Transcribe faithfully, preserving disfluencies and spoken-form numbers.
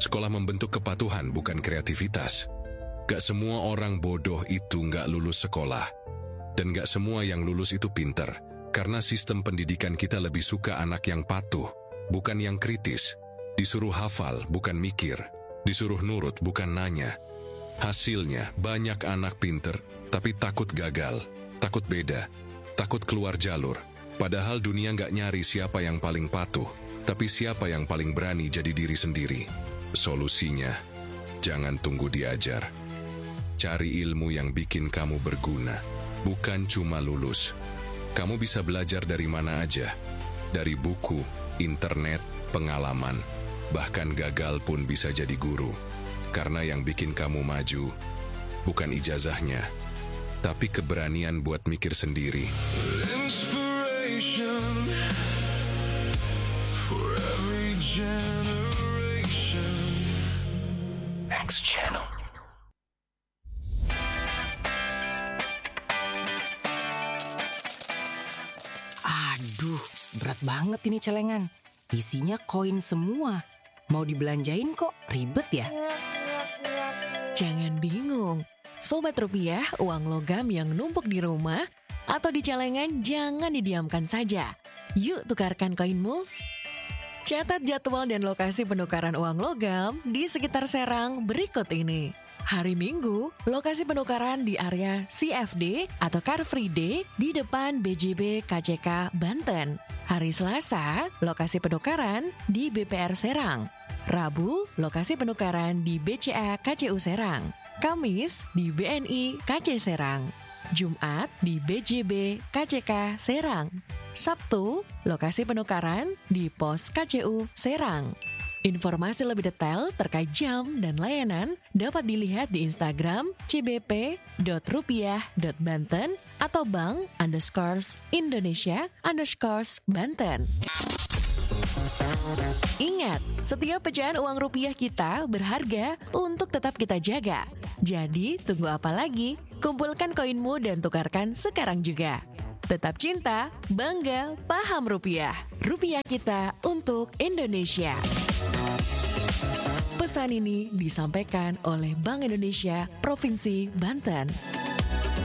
Sekolah membentuk kepatuhan, bukan kreativitas. Gak semua orang bodoh itu gak lulus sekolah. Dan gak semua yang lulus itu pinter. Karena sistem pendidikan kita lebih suka anak yang patuh, bukan yang kritis. Disuruh hafal, bukan mikir. Disuruh nurut, bukan nanya. Hasilnya, banyak anak pinter, tapi takut gagal, takut beda, takut keluar jalur. Padahal dunia gak nyari siapa yang paling patuh, tapi siapa yang paling berani jadi diri sendiri. Solusinya, jangan tunggu diajar. Cari ilmu yang bikin kamu berguna, bukan cuma lulus. Kamu bisa belajar dari mana aja. Dari buku, internet, pengalaman. Bahkan gagal pun bisa jadi guru. Karena yang bikin kamu maju, bukan ijazahnya, tapi keberanian buat mikir sendiri. Inspiration for every generation. X Channel. Aduh, berat banget ini celengan. Isinya koin semua. Mau dibelanjain kok ribet ya? Jangan bingung. Sobat Rupiah, uang logam yang numpuk di rumah atau di celengan jangan didiamkan saja. Yuk tukarkan koinmu. Catat jadwal dan lokasi penukaran uang logam di sekitar Serang berikut ini. Hari Minggu, lokasi penukaran di area C F D atau Car Free Day di depan B J B K C K Banten. Hari Selasa, lokasi penukaran di B P R Serang. Rabu, lokasi penukaran di B C A K C U Serang. Kamis, di B N I K C Serang. Jumat, di B J B K C K Serang. Sabtu, lokasi penukaran di Pos K C U Serang. Informasi lebih detail terkait jam dan layanan dapat dilihat di Instagram c b p dot rupiah dot banten atau bank underscores Indonesia underscores Banten. Ingat, setiap pecahan uang rupiah kita berharga untuk tetap kita jaga. Jadi, tunggu apa lagi? Kumpulkan koinmu dan tukarkan sekarang juga. Tetap cinta, bangga, paham rupiah. Rupiah kita untuk Indonesia. Pesan ini disampaikan oleh Bank Indonesia Provinsi Banten.